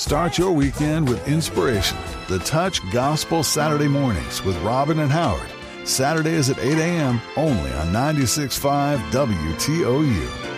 Start your weekend with inspiration. The Touch Gospel Saturday Mornings with Robin and Howard. Saturdays at 8 a.m. only on 96.5 WTOU.